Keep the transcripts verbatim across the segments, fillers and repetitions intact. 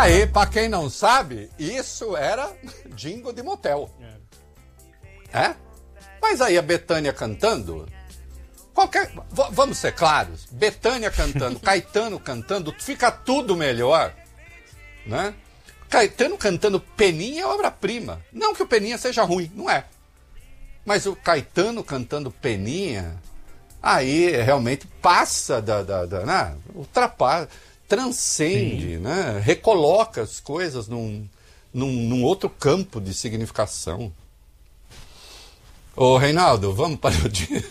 Aí, pra quem não sabe, isso era jingle de motel. É? Mas aí a Bethânia cantando, qualquer, v- vamos ser claros, Bethânia cantando, Caetano cantando, fica tudo melhor, né? Caetano cantando Peninha é obra-prima. Não que o Peninha seja ruim, não é. Mas o Caetano cantando Peninha, aí realmente passa da... da, da né? Ultrapassa, transcende, né? Recoloca as coisas num, num, num outro campo de significação. Ô, Reinaldo, vamos para o dia.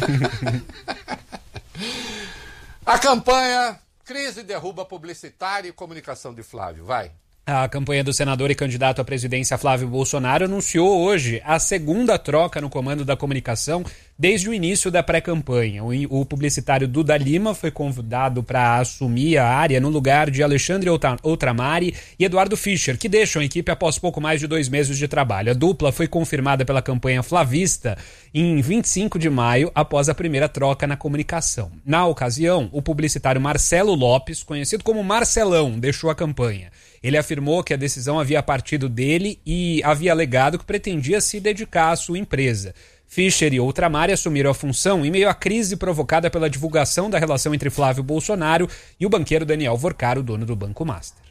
A campanha Crise derruba publicitário e comunicação de Flávio. Vai. A campanha do senador e candidato à presidência Flávio Bolsonaro anunciou hoje a segunda troca no comando da comunicação desde o início da pré-campanha. O publicitário Duda Lima foi convidado para assumir a área no lugar de Alexandre Outramari e Eduardo Fischer, que deixam a equipe após pouco mais de dois meses de trabalho. A dupla foi confirmada pela campanha flavista em vinte e cinco de maio, após a primeira troca na comunicação. Na ocasião, o publicitário Marcelo Lopes, conhecido como Marcelão, deixou a campanha. Ele afirmou que a decisão havia partido dele e havia alegado que pretendia se dedicar à sua empresa. Fischer e Outramari assumiram a função em meio à crise provocada pela divulgação da relação entre Flávio Bolsonaro e o banqueiro Daniel Vorcaro, dono do Banco Master.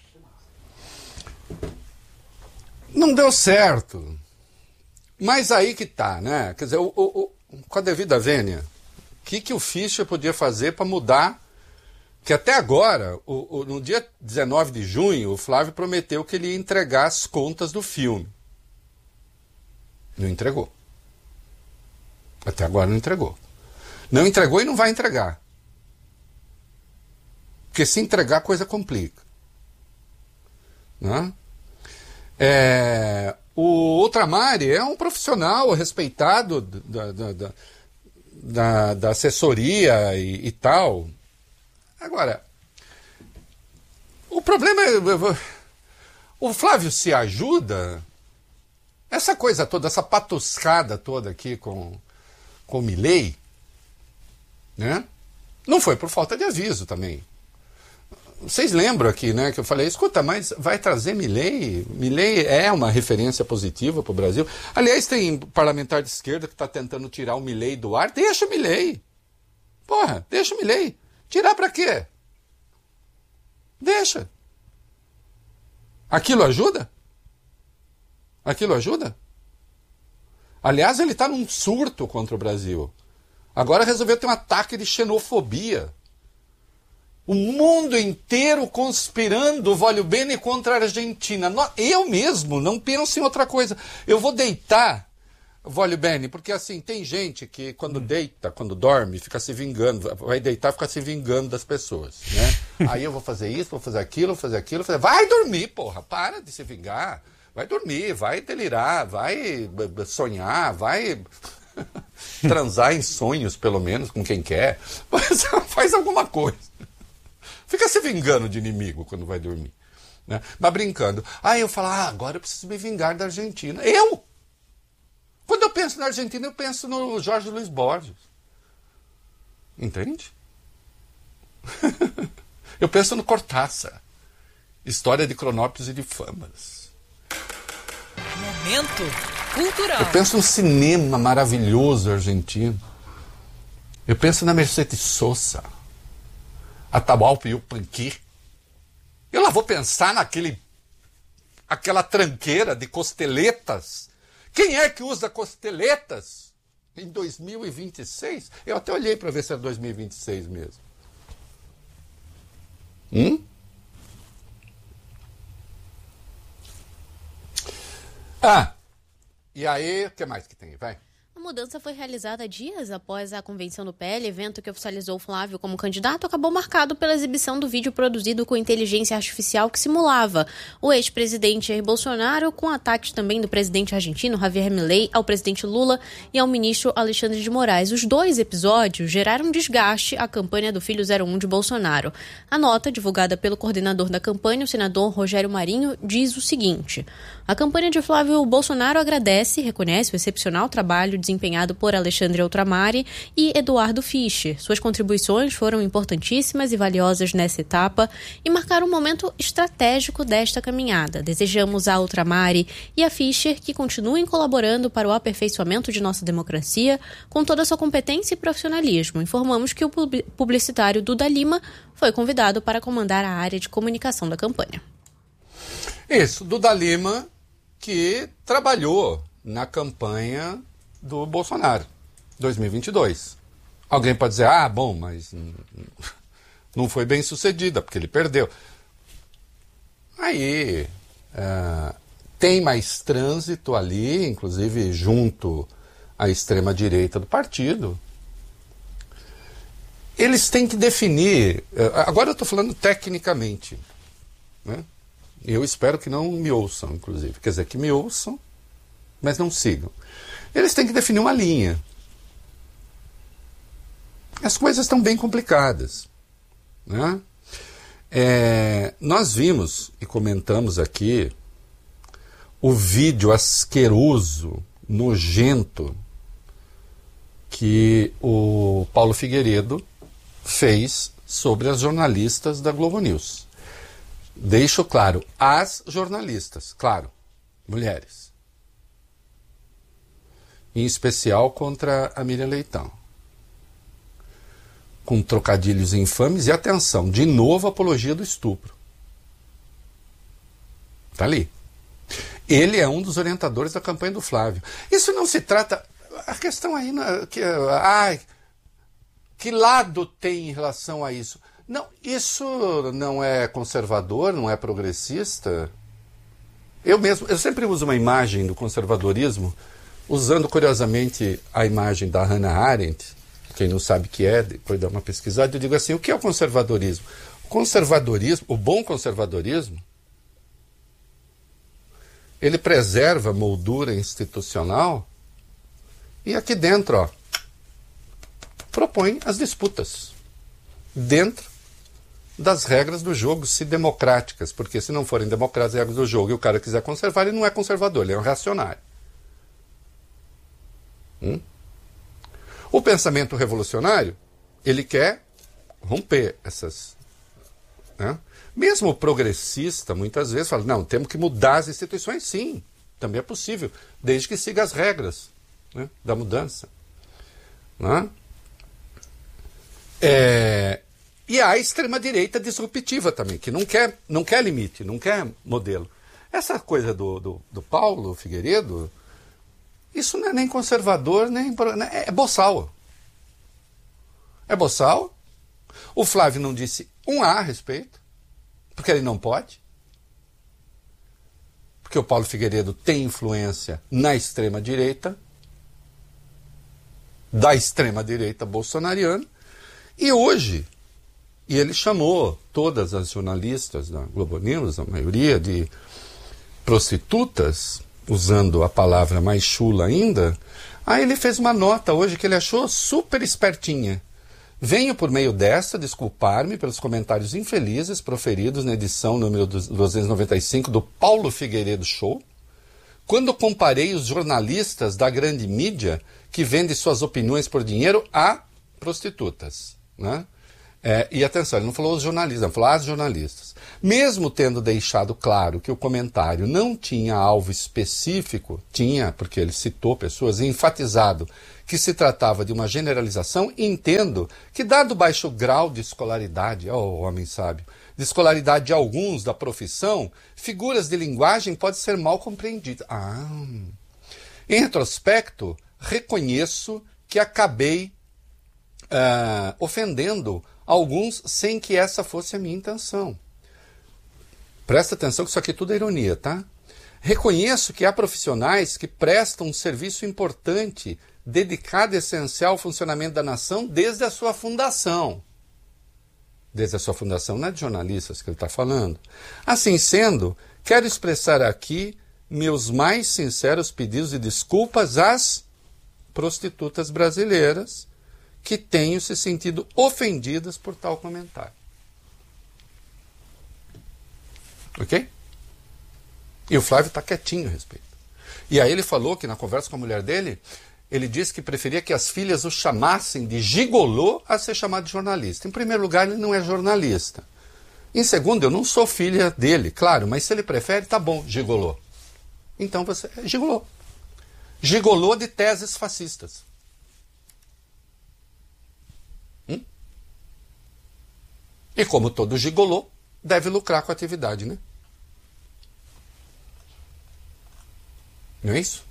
Não deu certo. Mas aí que tá, né? Quer dizer, o, o, o, com a devida vênia, o que, que o Fischer podia fazer para mudar? Que até agora, o, o, no dia dezenove de junho, o Flávio prometeu que ele ia entregar as contas do filme. Não entregou. Até agora não entregou. Não entregou e não vai entregar. Porque se entregar, a coisa complica. Né? É, o Outramari é um profissional respeitado da, da, da, da, da assessoria e, e tal. Agora, o problema é... O Flávio se ajuda... Essa coisa toda, essa patuscada toda aqui com, com o Milei, né? Não foi por falta de aviso também. Vocês lembram aqui, né, que eu falei, escuta, mas vai trazer Milei? Milei é uma referência positiva para o Brasil. Aliás, tem parlamentar de esquerda que está tentando tirar o Milei do ar. Deixa o Milei. Porra, deixa o Milei. Tirar para quê? Deixa. Aquilo ajuda? Aquilo ajuda? Aliás, ele está num surto contra o Brasil. Agora resolveu ter um ataque de xenofobia. O mundo inteiro conspirando, voglio bene, contra a Argentina. Eu mesmo não penso em outra coisa. Eu vou deitar, voglio bene, porque assim, tem gente que quando deita, quando dorme, fica se vingando, vai deitar e fica se vingando das pessoas, né? Aí eu vou fazer isso, vou fazer aquilo, vou fazer aquilo, vou fazer... Vai dormir, porra, para de se vingar. Vai dormir, vai delirar, vai sonhar, vai transar em sonhos, pelo menos, com quem quer. Mas faz alguma coisa. Fica se vingando de inimigo quando vai dormir, né? Mas brincando. Aí eu falo, ah, agora eu preciso me vingar da Argentina. Eu? Quando eu penso na Argentina, eu penso no Jorge Luiz Borges. Entende? Eu penso no Cortázar. História de Cronópolis e de Famas. Momento cultural. Eu penso no cinema maravilhoso argentino. Eu penso na Mercedes Sosa, Atahualpa Yupanqui. Eu lá vou pensar naquele, aquela tranqueira de costeletas. Quem é que usa costeletas em dois mil e vinte e seis? Eu até olhei para ver se era dois mil e vinte e seis mesmo. Hum? Ah, e aí, o que mais que tem? Vai. A mudança foi realizada dias após a convenção do P L, evento que oficializou Flávio como candidato, acabou marcado pela exibição do vídeo produzido com inteligência artificial que simulava o ex-presidente Jair Bolsonaro, com ataques também do presidente argentino Javier Milei ao presidente Lula e ao ministro Alexandre de Moraes. Os dois episódios geraram desgaste à campanha do filho zero um de Bolsonaro. A nota, divulgada pelo coordenador da campanha, o senador Rogério Marinho, diz o seguinte: a campanha de Flávio Bolsonaro agradece e reconhece o excepcional trabalho desempenhado desempenhado por Alexandre Outramari e Eduardo Fischer. Suas contribuições foram importantíssimas e valiosas nessa etapa e marcaram um momento estratégico desta caminhada. Desejamos a Outramari e a Fischer que continuem colaborando para o aperfeiçoamento de nossa democracia com toda a sua competência e profissionalismo. Informamos que o publicitário Duda Lima foi convidado para comandar a área de comunicação da campanha. Isso, Duda Lima, que trabalhou na campanha do Bolsonaro, dois mil e vinte e dois. Alguém pode dizer, ah, bom, mas não foi bem sucedida, porque ele perdeu. Aí, uh, tem mais trânsito ali, inclusive junto à extrema-direita do partido. Eles têm que definir, uh, agora eu estou falando tecnicamente, né? Eu espero que não me ouçam, inclusive. Quer dizer, que me ouçam, mas não sigam. Eles têm que definir uma linha. As coisas estão bem complicadas, né? É, nós vimos e comentamos aqui o vídeo asqueroso, nojento, que o Paulo Figueiredo fez sobre as jornalistas da Globo News. Deixo claro, as jornalistas, claro, mulheres. Em especial contra a Miriam Leitão. Com trocadilhos infames e, atenção, de novo apologia do estupro. Está ali. Ele é um dos orientadores da campanha do Flávio. Isso não se trata... A questão aí... Que, ai, que lado tem em relação a isso? Não, isso não é conservador, não é progressista. Eu mesmo, eu sempre uso uma imagem do conservadorismo, usando curiosamente a imagem da Hannah Arendt. Quem não sabe o que é, depois dá uma pesquisada, eu digo assim, o que é o conservadorismo? O conservadorismo, o bom conservadorismo, ele preserva a moldura institucional e aqui dentro, ó, propõe as disputas dentro das regras do jogo, se democráticas, porque se não forem democráticas as regras do jogo e o cara quiser conservar, ele não é conservador, ele é um reacionário. Hum? O pensamento revolucionário, ele quer romper essas... Né? Mesmo o progressista, muitas vezes, fala, não, temos que mudar as instituições, sim, também é possível, desde que siga as regras, né, da mudança. Né? É... E há a extrema-direita disruptiva também, que não quer, não quer limite, não quer modelo. Essa coisa do, do, do Paulo Figueiredo, isso não é nem conservador, nem é boçal. É boçal. O Flávio não disse um A a respeito, porque ele não pode. Porque o Paulo Figueiredo tem influência na extrema-direita, da extrema-direita bolsonariana, e hoje... E ele chamou todas as jornalistas da Globo News, a maioria, de prostitutas, usando a palavra mais chula ainda. Aí ele fez uma nota hoje que ele achou super espertinha. Venho por meio desta desculpar-me pelos comentários infelizes proferidos na edição número duzentos e noventa e cinco do Paulo Figueiredo Show, quando comparei os jornalistas da grande mídia que vendem suas opiniões por dinheiro a prostitutas, né? É, e atenção, ele não falou os jornalistas, ele falou as jornalistas. Mesmo tendo deixado claro que o comentário não tinha alvo específico, tinha, porque ele citou pessoas, e enfatizado que se tratava de uma generalização, entendo que, dado o baixo grau de escolaridade, oh, homem sábio, de escolaridade de alguns da profissão, figuras de linguagem podem ser mal compreendidas. Ah, em retrospecto, reconheço que acabei uh, ofendendo alguns sem que essa fosse a minha intenção. Presta atenção que isso aqui tudo é ironia, tá? Reconheço que há profissionais que prestam um serviço importante, dedicado e essencial ao funcionamento da nação desde a sua fundação. Desde a sua fundação, não é de jornalistas que ele está falando. Assim sendo, quero expressar aqui meus mais sinceros pedidos de desculpas às prostitutas brasileiras que tenham se sentido ofendidas por tal comentário. Ok? E o Flávio está quietinho a respeito. E aí ele falou que na conversa com a mulher dele, ele disse que preferia que as filhas o chamassem de gigolô a ser chamado de jornalista. Em primeiro lugar, ele não é jornalista. Em segundo, eu não sou filha dele, claro, mas se ele prefere, tá bom, gigolô. Então você é gigolô. Gigolô de teses fascistas. Hum? E como todo gigolô, deve lucrar com a atividade, né? Não é isso?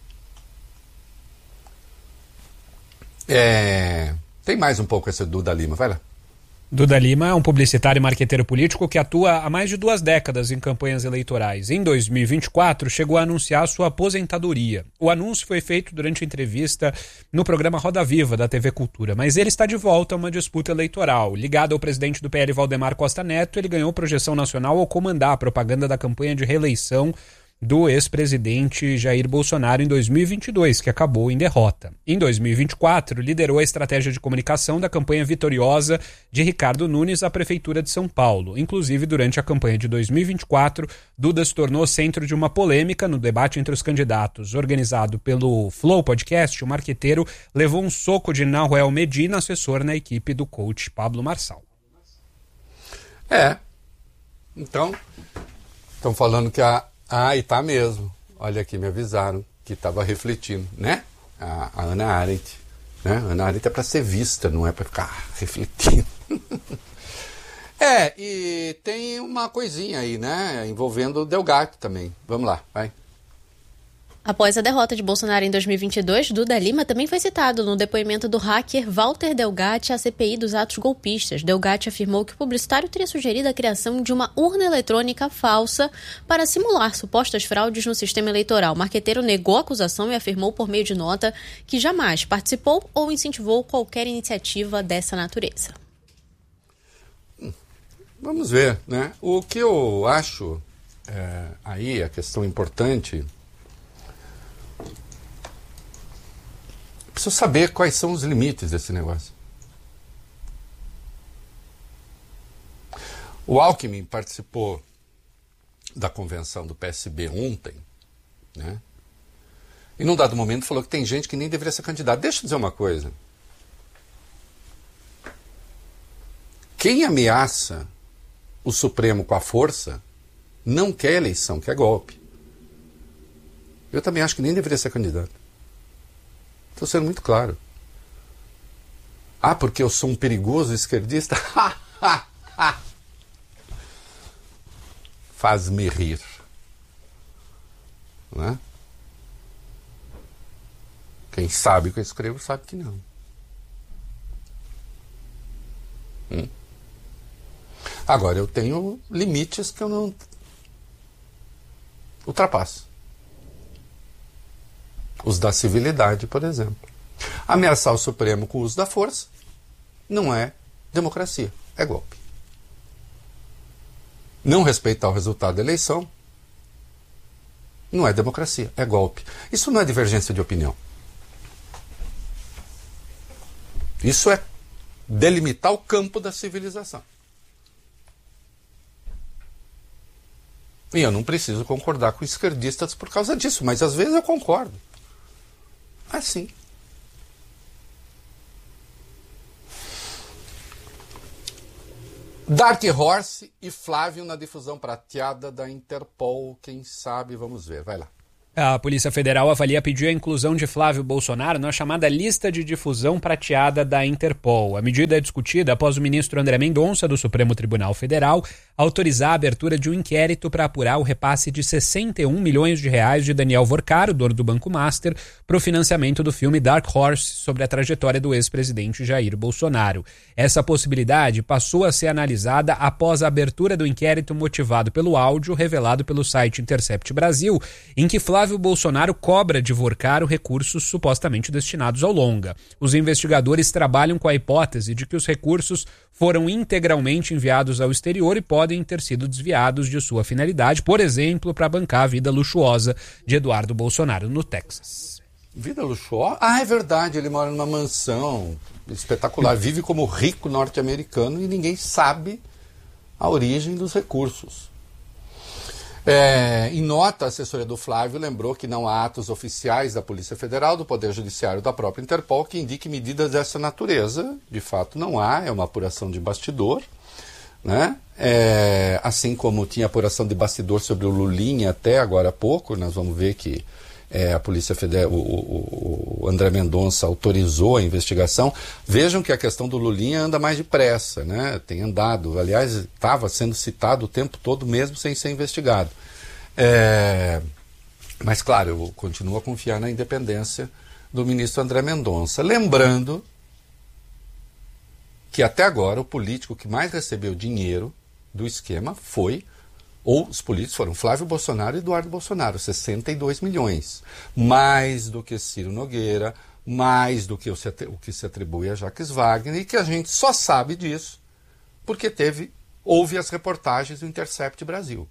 É... Tem mais um pouco esse Duda Lima, vai lá. Duda Lima é um publicitário e marqueteiro político que atua há mais de duas décadas em campanhas eleitorais. Em dois mil e vinte e quatro, chegou a anunciar sua aposentadoria. O anúncio foi feito durante a entrevista no programa Roda Viva, da T V Cultura, mas ele está de volta a uma disputa eleitoral. Ligado ao presidente do P L, Valdemar Costa Neto, ele ganhou projeção nacional ao comandar a propaganda da campanha de reeleição do ex-presidente Jair Bolsonaro em dois mil e vinte e dois, que acabou em derrota. Em dois mil e vinte e quatro, liderou a estratégia de comunicação da campanha vitoriosa de Ricardo Nunes à Prefeitura de São Paulo. Inclusive, durante a campanha de dois mil e vinte e quatro, Duda se tornou centro de uma polêmica no debate entre os candidatos. Organizado pelo Flow Podcast, o marqueteiro levou um soco de Nahuel Medina, assessor na equipe do coach Pablo Marçal. É. Então, estão falando que a Ah, e tá mesmo. Olha aqui, me avisaram que estava refletindo, né? A, a Ana Arendt. Né? A Ana Arendt é para ser vista, não é para ficar refletindo. É, e tem uma coisinha aí, né? Envolvendo o Delgatti também. Vamos lá, vai. Após a derrota de Bolsonaro em dois mil e vinte e dois, Duda Lima também foi citado no depoimento do hacker Walter Delgatti à C P I dos atos golpistas. Delgatti afirmou que o publicitário teria sugerido a criação de uma urna eletrônica falsa para simular supostas fraudes no sistema eleitoral. O marqueteiro negou a acusação e afirmou por meio de nota que jamais participou ou incentivou qualquer iniciativa dessa natureza. Vamos ver, né? O que eu acho é, aí, a questão importante... Preciso saber quais são os limites desse negócio. O Alckmin participou da convenção do P S B ontem, né? E num dado momento falou que tem gente que nem deveria ser candidato. Deixa eu dizer uma coisa. Quem ameaça o Supremo com a força não quer eleição, quer golpe. Eu também acho que nem deveria ser candidato. Estou sendo muito claro. Ah, porque eu sou um perigoso esquerdista? Faz-me rir. Não é? Quem sabe o que eu escrevo sabe que não. Hum? Agora, eu tenho limites que eu não ultrapasso. Os da civilidade, por exemplo. Ameaçar o Supremo com o uso da força não é democracia, é golpe. Não respeitar o resultado da eleição não é democracia, é golpe. Isso não é divergência de opinião. Isso é delimitar o campo da civilização. E eu não preciso concordar com esquerdistas por causa disso, mas às vezes eu concordo. Assim. Dark Horse e Flávio na difusão prateada da Interpol. Quem sabe, vamos ver. Vai lá. A Polícia Federal avalia pedir a inclusão de Flávio Bolsonaro na chamada lista de difusão prateada da Interpol. A medida é discutida após o ministro André Mendonça, do Supremo Tribunal Federal, autorizar a abertura de um inquérito para apurar o repasse de sessenta e um milhões de reais de Daniel Vorcaro, dono do Banco Master, para o financiamento do filme Dark Horse sobre a trajetória do ex-presidente Jair Bolsonaro. Essa possibilidade passou a ser analisada após a abertura do inquérito motivado pelo áudio revelado pelo site Intercept Brasil, em que Flávio Flávio Bolsonaro cobra de Vorcaro recursos supostamente destinados ao longa. Os investigadores trabalham com a hipótese de que os recursos foram integralmente enviados ao exterior e podem ter sido desviados de sua finalidade, por exemplo, para bancar a vida luxuosa de Eduardo Bolsonaro no Texas. Vida luxuosa? Ah, é verdade, ele mora numa mansão espetacular, vive como rico norte-americano e ninguém sabe a origem dos recursos. É, em nota, a assessoria do Flávio lembrou que não há atos oficiais da Polícia Federal, do Poder Judiciário da própria Interpol que indiquem medidas dessa natureza. De fato, não há, é uma apuração de bastidor, né? É, assim como tinha apuração de bastidor sobre o Lulinha até agora há pouco, nós vamos ver que é, a Polícia Federal, o, o, o André Mendonça autorizou a investigação. Vejam que a questão do Lulinha anda mais depressa, né? Tem andado, aliás, estava sendo citado o tempo todo mesmo sem ser investigado. É, mas, claro, eu continuo a confiar na independência do ministro André Mendonça. Lembrando que até agora o político que mais recebeu dinheiro do esquema foi, ou os políticos foram Flávio Bolsonaro e Eduardo Bolsonaro, sessenta e dois milhões. Mais do que Ciro Nogueira, mais do que o que se atribui a Jacques Wagner, e que a gente só sabe disso porque teve, houve as reportagens do Intercept Brasil.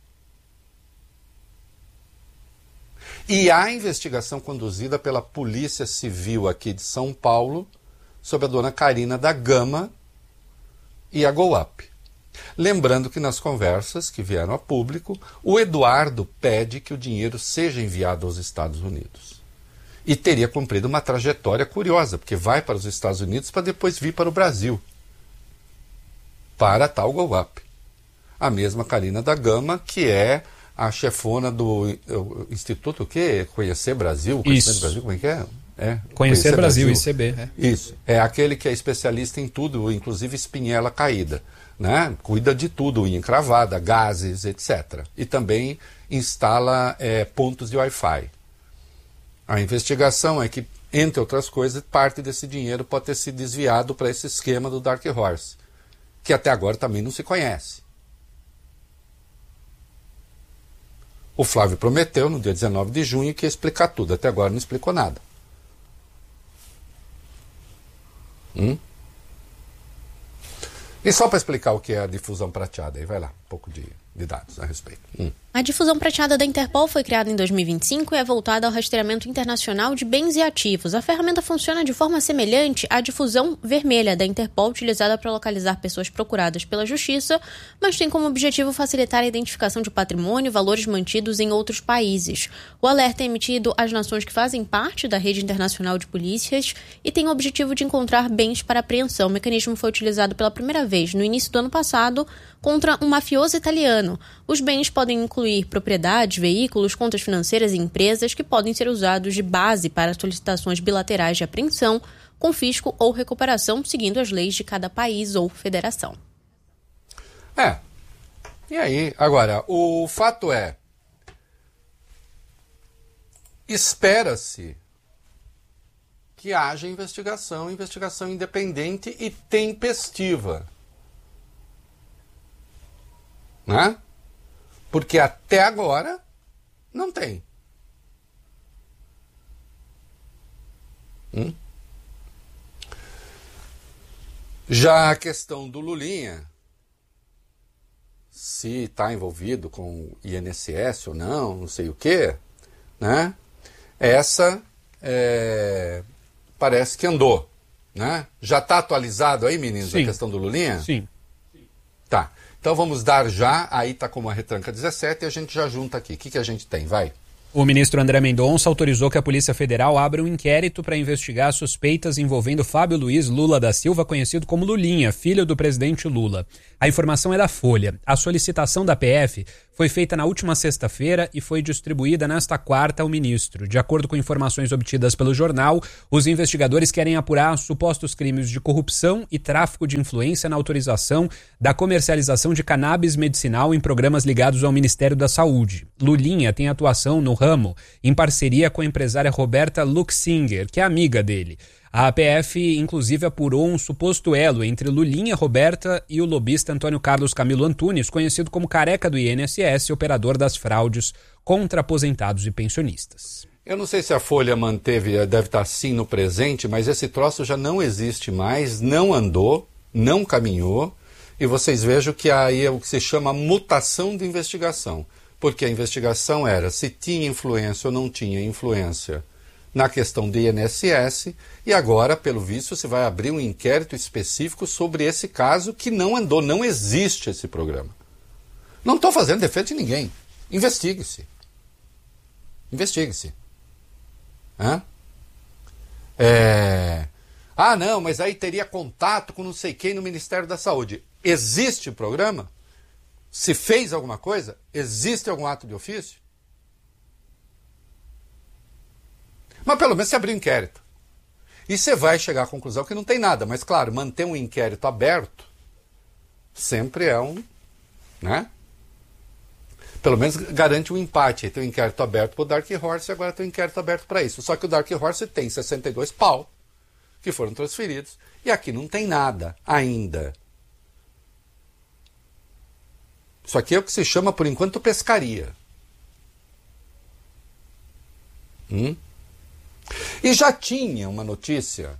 E há investigação conduzida pela Polícia Civil aqui de São Paulo sobre a dona Karina da Gama e a GoUp. Lembrando que nas conversas que vieram a público, o Eduardo pede que o dinheiro seja enviado aos Estados Unidos. E teria cumprido uma trajetória curiosa, porque vai para os Estados Unidos para depois vir para o Brasil, para a tal GoUp. A mesma Karina da Gama, que é a chefona do Instituto o quê? Conhecer Brasil? Conhecimento Brasil, como é que é? É, Conhecer, Conhecer Brasil, Brasil, I C B. É. Isso, é aquele que é especialista em tudo, inclusive espinhela caída, né? Cuida de tudo, unha encravada, gases, etcétera. E também instala é, pontos de Wi-Fi. A investigação é que, entre outras coisas, parte desse dinheiro pode ter sido desviado para esse esquema do Dark Horse, que até agora também não se conhece. O Flávio prometeu, no dia dezenove de junho, que ia explicar tudo. Até agora não explicou nada. Hum? E só para explicar o que é a difusão prateada, aí vai lá, um pouco de, de dados a respeito. Hum. A difusão prateada da Interpol foi criada em dois mil e vinte e cinco e é voltada ao rastreamento internacional de bens e ativos. A ferramenta funciona de forma semelhante à difusão vermelha da Interpol, utilizada para localizar pessoas procuradas pela Justiça, mas tem como objetivo facilitar a identificação de patrimônio e valores mantidos em outros países. O alerta é emitido às nações que fazem parte da rede internacional de polícias e tem o objetivo de encontrar bens para apreensão. O mecanismo foi utilizado pela primeira vez no início do ano passado contra um mafioso italiano. Os bens podem incluir propriedades, veículos, contas financeiras e empresas que podem ser usados de base para solicitações bilaterais de apreensão, confisco ou recuperação, seguindo as leis de cada país ou federação. É. E aí, agora, o fato é, espera-se que haja investigação, investigação independente e tempestiva. Né? Porque até agora não tem. Hum? Já a questão do Lulinha, se está envolvido com I N S S ou não, não sei o quê, né? Essa é, parece que andou. Né? Já está atualizado aí, meninos, Sim. a questão do Lulinha? Sim. Tá. Então vamos dar já, aí está como a retranca dezessete e a gente já junta aqui. O que, que a gente tem? Vai. O ministro André Mendonça autorizou que a Polícia Federal abra um inquérito para investigar suspeitas envolvendo Fábio Luiz Lula da Silva, conhecido como Lulinha, filho do presidente Lula. A informação é da Folha. A solicitação da P F foi feita na última sexta-feira e foi distribuída nesta quarta ao ministro. De acordo com informações obtidas pelo jornal, os investigadores querem apurar supostos crimes de corrupção e tráfico de influência na autorização da comercialização de cannabis medicinal em programas ligados ao Ministério da Saúde. Lulinha tem atuação no ramo em parceria com a empresária Roberta Luxinger, que é amiga dele. A P F, inclusive, apurou um suposto elo entre Lulinha, Roberta e o lobista Antônio Carlos Camilo Antunes, conhecido como Careca do I N S S, operador das fraudes contra aposentados e pensionistas. Eu não sei se a Folha manteve, deve estar sim no presente, mas esse troço já não existe mais, não andou, não caminhou, e vocês vejam que aí é o que se chama mutação de investigação, porque a investigação era se tinha influência ou não tinha influência na questão do I N S S, e agora, pelo visto, se vai abrir um inquérito específico sobre esse caso que não andou, não existe esse programa. Não estou fazendo defeito de ninguém. investigue-se. Investigue-se. Hã? É... Ah, não, mas aí teria contato com não sei quem no Ministério da Saúde. Existe programa? Se fez alguma coisa? Existe algum ato de ofício? Mas pelo menos você abriu um inquérito. E você vai chegar à conclusão que não tem nada. Mas claro, manter um inquérito aberto sempre é um... né? Pelo menos garante um empate. Tem um inquérito aberto para o Dark Horse e agora tem um inquérito aberto para isso. Só que o Dark Horse tem sessenta e dois pau que foram transferidos e aqui não tem nada ainda. Isso aqui é o que se chama, por enquanto, pescaria. Hum? E já tinha uma notícia,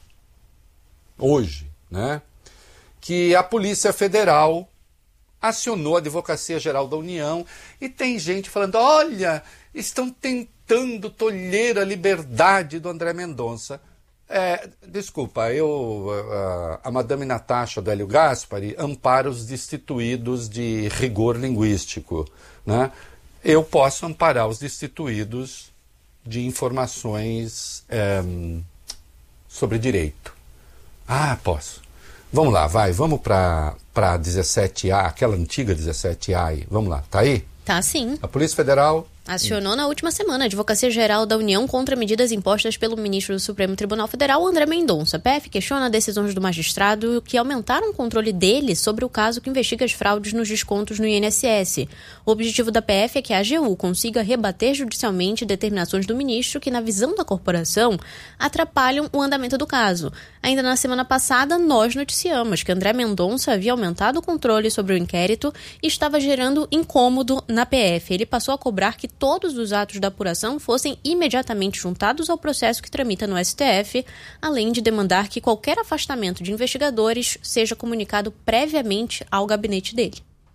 hoje, né, que a Polícia Federal acionou a Advocacia Geral da União e tem gente falando, olha, estão tentando tolher a liberdade do André Mendonça. É, desculpa, eu, a, a Madame Natasha do Hélio Gaspari ampara os destituídos de rigor linguístico, né? Eu posso amparar os destituídos de informações é, sobre direito. Ah, posso. Vamos lá, vai, vamos para para dezessete A, aquela antiga dezessete A aí. Vamos lá, tá aí? Tá sim. A Polícia Federal acionou na última semana a Advocacia Geral da União contra medidas impostas pelo ministro do Supremo Tribunal Federal, André Mendonça. A P F questiona decisões do magistrado que aumentaram o controle dele sobre o caso que investiga as fraudes nos descontos no I N S S. O objetivo da P F é que a A G U consiga rebater judicialmente determinações do ministro que, na visão da corporação, atrapalham o andamento do caso. Ainda na semana passada, nós noticiamos que André Mendonça havia aumentado o controle sobre o inquérito e estava gerando incômodo na P F. Ele passou a cobrar que todos os atos da apuração fossem imediatamente juntados ao processo que tramita no S T F, além de demandar que qualquer afastamento de investigadores seja comunicado previamente ao gabinete dele.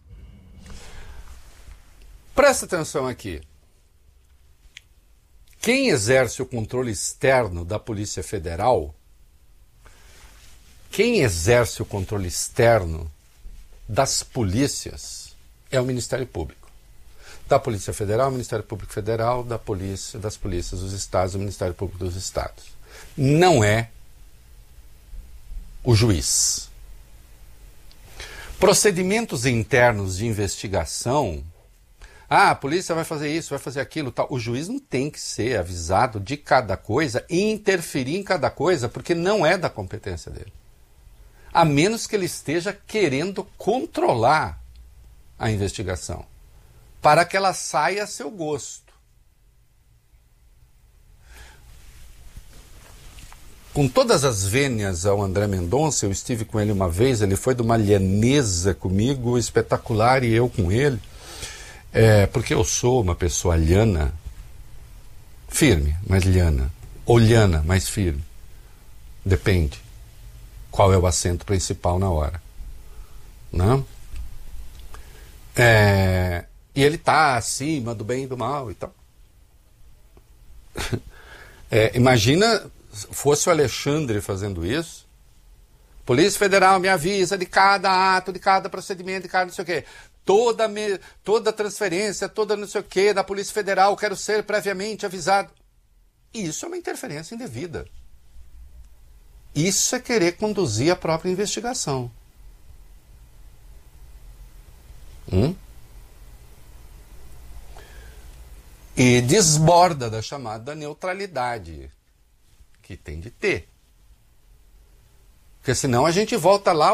Presta atenção aqui. Quem exerce o controle externo da Polícia Federal, quem exerce o controle externo das polícias é o Ministério Público. Da Polícia Federal, o Ministério Público Federal, da polícia, das polícias dos estados, o Ministério Público dos estados. Não é o juiz. Procedimentos internos de investigação, ah, a polícia vai fazer isso, vai fazer aquilo, tal. O juiz não tem que ser avisado de cada coisa e interferir em cada coisa, porque não é da competência dele. A menos que ele esteja querendo controlar a investigação, para que ela saia a seu gosto. Com todas as vênias ao André Mendonça, eu estive com ele uma vez, ele foi de uma lianeza comigo, espetacular, e eu com ele, é, porque eu sou uma pessoa liana, firme, mas liana, ou liana, mais firme, depende qual é o acento principal na hora. Não? É... E ele está acima do bem e do mal e tal. É, imagina fosse o Alexandre fazendo isso. Polícia Federal me avisa de cada ato, de cada procedimento, de cada não sei o quê. Toda, me, toda transferência, toda não sei o quê da Polícia Federal, quero ser previamente avisado. Isso é uma interferência indevida. Isso é querer conduzir a própria investigação. Hum? E desborda da chamada neutralidade que tem de ter. Porque senão a gente volta lá